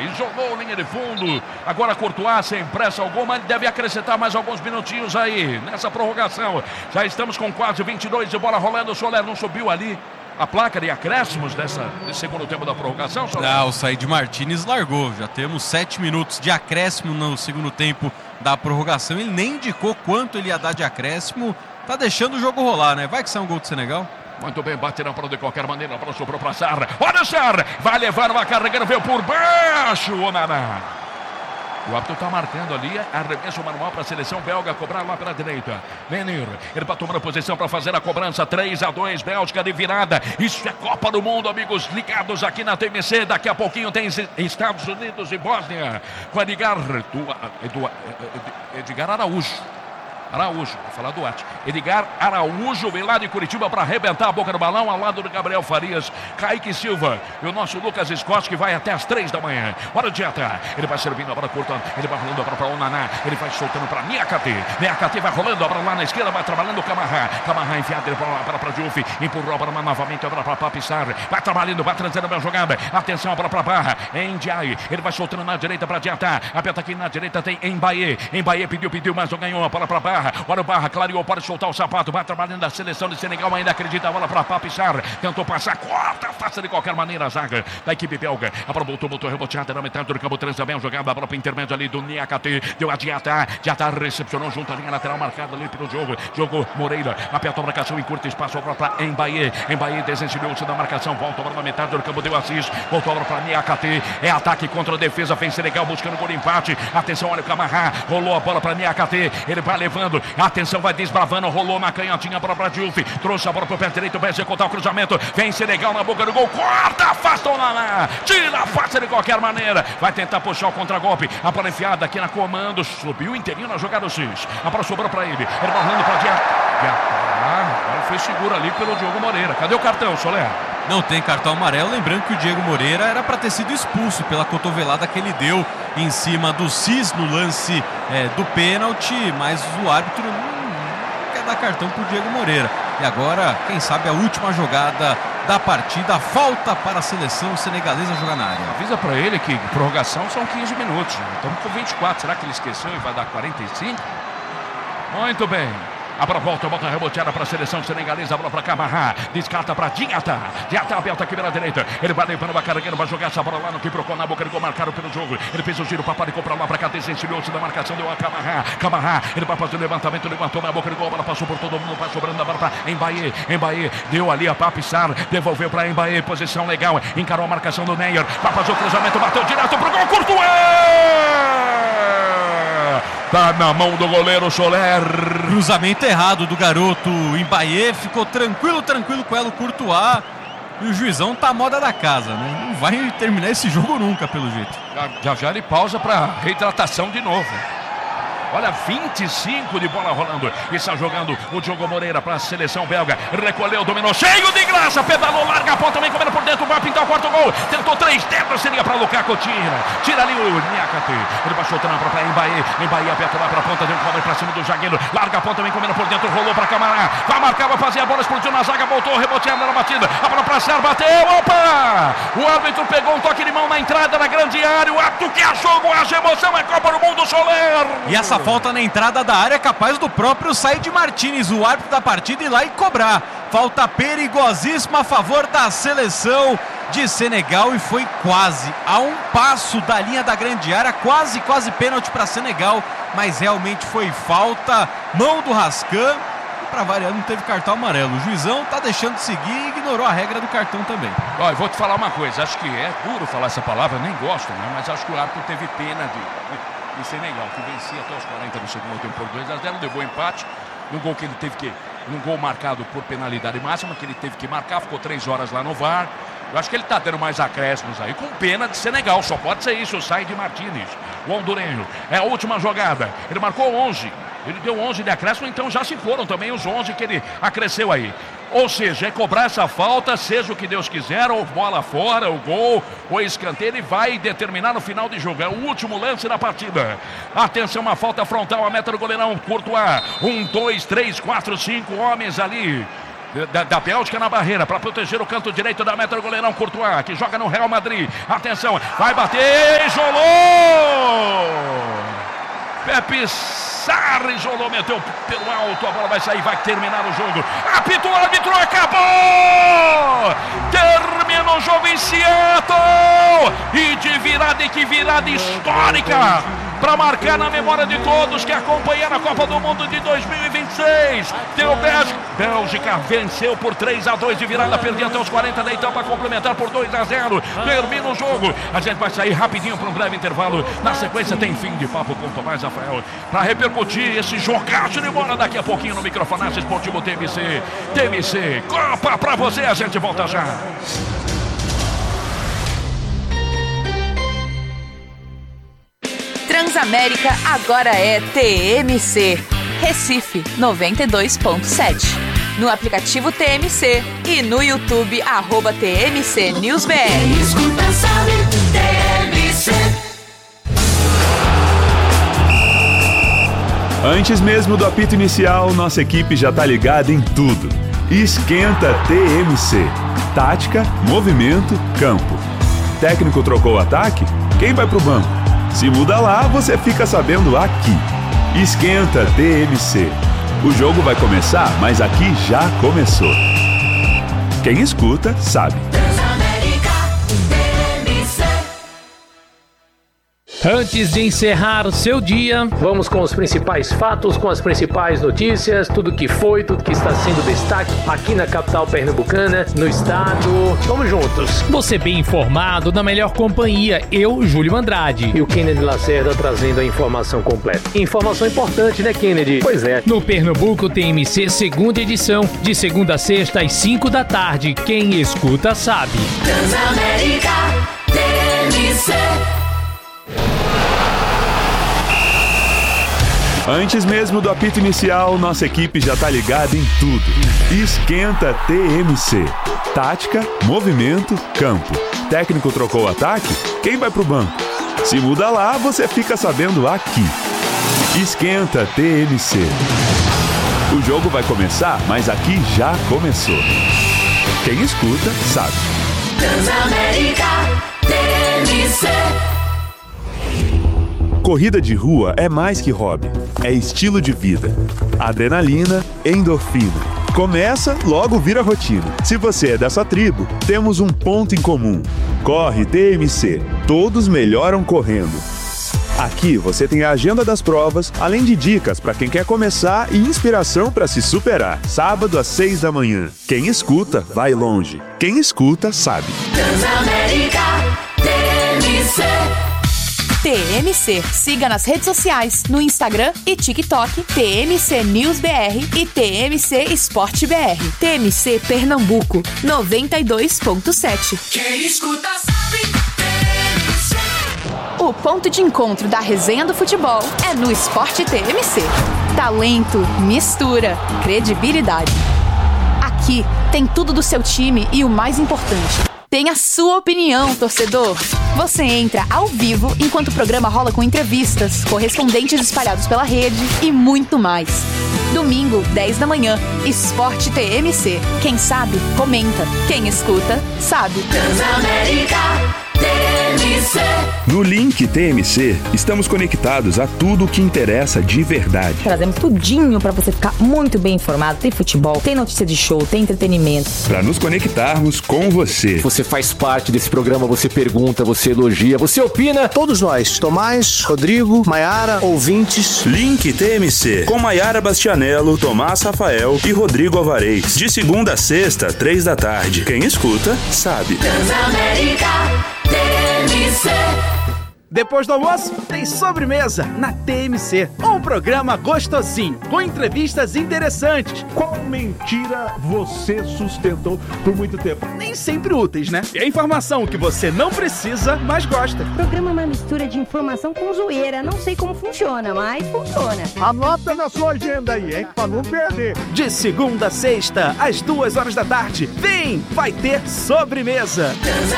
isolou linha de fundo. Agora Courtois sem pressa alguma, deve acrescentar mais alguns minutinhos aí nessa prorrogação. Já estamos com quase 22 de bola rolando. O Soler não subiu ali a placa de acréscimos desse segundo tempo da prorrogação, Soler? O Said Martínez largou. Já temos 7 minutos de acréscimo no segundo tempo da prorrogação. Ele nem indicou quanto ele ia dar de acréscimo. Tá deixando o jogo rolar, né? Vai que sai um gol do Senegal. Muito bem, baterão para de qualquer maneira, para sobrou para Sarr. Olha o Sarr, vai levar, vai carregando, veio por baixo, o Naná. O árbitro está marcando ali, arremesso manual para a seleção belga, cobrar lá pela direita. Menir, ele vai tomando posição para fazer a cobrança, 3-2, Bélgica de virada. Isso é Copa do Mundo, amigos, ligados aqui na TMC. Daqui a pouquinho tem Estados Unidos e Bósnia, com Edgar Araújo, vou falar do Arte. Edgar Araújo vem lá de Curitiba para arrebentar a boca do balão, ao lado do Gabriel Farias, Kaique Silva e o nosso Lucas Scott, que vai até as 3 da manhã. Olha o Diata, ele vai servindo a bola curta, ele vai rolando a bola para o Naná, ele vai soltando para Niakate vai rolando a bola lá na esquerda, vai trabalhando o Camará enfiado, ele para Diouf, empurrou a bola novamente, a bola para Papissar, vai trabalhando, vai trazendo a boa jogada, atenção a bola para Barra, em Ndiaye, ele vai soltando na direita para Diata, aperta aqui na direita, tem Mbaye pediu, mas não ganhou, a bola para Barra. Olha o Barra, clareou, pode soltar o sapato, vai trabalhando a seleção de Senegal, ainda acredita, a bola para Papissar, tentou passar, corta, faça de qualquer maneira a zaga da equipe belga, a bola voltou reboteada na metade do campo, transa bem, jogada, a bola para o intermédio ali do Niakate, deu a Diata recepcionou junto à linha lateral, marcada ali pelo jogo Moreira, aperta a marcação em curto espaço, a bola para Mbaye desensibilou-se da marcação, volta a bola na metade do campo, deu Assis, voltou a bola para Niakate, é ataque contra a defesa, vem Senegal buscando gol de empate, atenção, olha o Camará, rolou a bola para Niakate, ele vai levando, atenção, vai desbravando, rolou uma canhotinha para Diouf, trouxe a bola para o pé direito, vai executar o cruzamento, vem Senegal na boca do gol, corta, afasta o Naná, tira a face de qualquer maneira, vai tentar puxar o contragolpe, a bola enfiada aqui na comando, subiu inteirinho na jogada do Cis, a bola sobrou para ele vai rolando para Diata, agora foi seguro ali pelo Diogo Moreira, cadê o cartão, Soler? Não tem cartão amarelo, lembrando que o Diego Moreira era para ter sido expulso pela cotovelada que ele deu em cima do Cis no lance do pênalti, mas o árbitro não quer dar cartão para o Diego Moreira. E agora, quem sabe, a última jogada da partida, falta para a seleção senegalesa jogar na área. Avisa para ele que prorrogação são 15 minutos, estamos com 24, será que ele esqueceu e vai dar 45? Muito bem. A bola volta reboteada para a seleção senegalesa, a bola para Camará, descarta para Diata aberta aqui pela direita, ele vai levando, vai carregando, vai jogar essa bola lá no que procurou na boca de gol, marcado pelo jogo, ele fez o giro para Paparicou para lá, para cá, desensibilou-se da marcação, deu a Camará, ele vai fazer o levantamento, levantou na boca de gol, a bola passou por todo mundo, vai sobrando a bola para Mbaye, deu ali a Papissar, devolveu para Mbaye, posição legal, encarou a marcação do Neyer, vai fazer o cruzamento, bateu direto pro gol, Courtois! Tá na mão do goleiro Soler. Cruzamento errado do garoto Mbaye, ficou tranquilo com ela o Courtois. E o juizão tá a moda da casa, né? Não vai terminar esse jogo nunca, pelo jeito. Já ele pausa para reidratação de novo. Olha, 25 de bola rolando. E está jogando o Diogo Moreira para a seleção belga. Recolheu, dominou, cheio de graça. Pedalou, larga a ponta, também comendo por dentro. Vai pintar o quarto gol. Tentou 3 dentro, seria para Lukaku. Tira ali o Niakate. Ele vai soltando para Mbaye aperta lá para a ponta, deu um cobre para cima do zagueiro. Larga a ponta, também comendo por dentro. Rolou para Camará. Vai marcar, vai fazer a bola, explodiu na zaga. Voltou, reboteando na batida. A bola para Sarr, bateu. Opa! O árbitro pegou um toque de mão na entrada da grande área. O árbitro que achou, haja emoção. É Copa do Mundo, Soler. E essa falta na entrada da área é capaz do próprio Said Martínez, o árbitro da partida, ir lá e cobrar. Falta perigosíssima a favor da seleção de Senegal e foi quase a um passo da linha da grande área, quase pênalti para Senegal, mas realmente foi falta, mão do Rascan. Para variar, não teve cartão amarelo. O juizão tá deixando de seguir e ignorou a regra do cartão também. Olha, vou te falar uma coisa, acho que é duro falar essa palavra, nem gosto, né? Mas acho que o árbitro teve pena de Senegal, que vencia até os 40 no segundo tempo por 2-0, levou empate, num gol que ele teve que, num gol marcado por penalidade máxima, que ele teve que marcar, ficou 3 horas lá no VAR. Eu acho que ele tá dando mais acréscimos aí, com pena de Senegal, só pode ser isso, o Said Martínez, o hondurenho. É a última jogada, ele marcou 11, ele deu 11 de acréscimo, então já se foram também os 11 que ele acresceu aí. Ou seja, é cobrar essa falta, seja o que Deus quiser, ou bola fora, o gol, ou escanteio, ele vai determinar no final de jogo. É o último lance da partida. Atenção, uma falta frontal, a meta do goleirão Courtois. 1, 2, 3, 4, 5 homens ali da Bélgica na barreira para proteger o canto direito da meta do goleirão Courtois, que joga no Real Madrid. Atenção, vai bater, isolou! Pepe Sarri isolou, meteu pelo alto, a bola vai sair, vai terminar o jogo. Apita o árbitro, acabou! Termina o jogo em Seattle! E de virada, que virada histórica! Para marcar na memória de todos que acompanharam a Copa do Mundo de 2026. Deu Bélgica venceu por 3-2 de virada, perdeu até os 40 da etapa complementar por 2-0. Termina o jogo. A gente vai sair rapidinho para um breve intervalo. Na sequência tem fim de papo com Tomás Rafael para repercutir esse jogaço de bola daqui a pouquinho no Microfonaço Esportivo TMC. TMC, Copa para você, a gente volta já. Transamérica agora é TMC, Recife 92.7. No aplicativo TMC e no YouTube, @TMC News BR. Escuta, sabe, TMC. Antes mesmo do apito inicial, nossa equipe já tá ligada em tudo. Esquenta TMC. Tática, movimento, campo. Técnico trocou o ataque? Quem vai pro banco? Se muda lá, você fica sabendo aqui. Esquenta TMC. O jogo vai começar, mas aqui já começou. Quem escuta, sabe. Antes de encerrar o seu dia, vamos com os principais fatos, com as principais notícias, tudo que foi, tudo que está sendo destaque aqui na capital pernambucana, no estado. Vamos juntos. Você bem informado, na melhor companhia, eu, Júlio Andrade. E o Kennedy Lacerda trazendo a informação completa. Informação importante, né, Kennedy? Pois é. No Pernambuco TMC, segunda edição, de segunda a sexta às 5 da tarde. Quem escuta sabe. Transamérica TMC. Antes mesmo do apito inicial, nossa equipe já tá ligada em tudo. Esquenta TMC. Tática, movimento, campo. Técnico trocou o ataque? Quem vai pro banco? Se muda lá, você fica sabendo aqui. Esquenta TMC. O jogo vai começar, mas aqui já começou. Quem escuta, sabe. Transamérica TMC. Corrida de rua é mais que hobby, é estilo de vida. Adrenalina, endorfina. Começa, logo vira rotina. Se você é dessa tribo, temos um ponto em comum. Corre TMC, todos melhoram correndo. Aqui você tem a agenda das provas, além de dicas para quem quer começar e inspiração para se superar. Sábado às 6 da manhã. Quem escuta, vai longe. Quem escuta, sabe. Transamérica TMC. TMC. Siga nas redes sociais, no Instagram e TikTok, TMC News BR e TMC Esporte BR. TMC Pernambuco, 92.7. Quem escuta sabe, TMC. O ponto de encontro da resenha do futebol é no Esporte TMC. Talento, mistura, credibilidade. Aqui tem tudo do seu time e o mais importante, tem a sua opinião, torcedor. Você entra ao vivo enquanto o programa rola com entrevistas, correspondentes espalhados pela rede e muito mais. Domingo, 10 da manhã, Esporte TMC. Quem sabe, comenta. Quem escuta, sabe. Transamérica TMC. No link TMC, estamos conectados a tudo o que interessa de verdade. Trazemos tudinho pra você ficar muito bem informado. Tem futebol, tem notícia de show, tem entretenimento. Para nos conectarmos com você. Você faz parte desse programa, você pergunta, você elogia, você opina. Todos nós, Tomás, Rodrigo, Maiara, ouvintes. Link TMC, com Maiara Bastianello, Tomás Rafael e Rodrigo Alvarez. De segunda a sexta, 3 da tarde. Quem escuta, sabe. Transamérica TMC. Depois do almoço, tem sobremesa na TMC. Um programa gostosinho, com entrevistas interessantes. Qual mentira você sustentou por muito tempo? Nem sempre úteis, né? E a informação que você não precisa, mas gosta. O programa é uma mistura de informação com zoeira. Não sei como funciona, mas funciona. Anota na sua agenda aí, hein? Pra não perder. De segunda a sexta, às 2 horas da tarde. Vem! Vai ter sobremesa.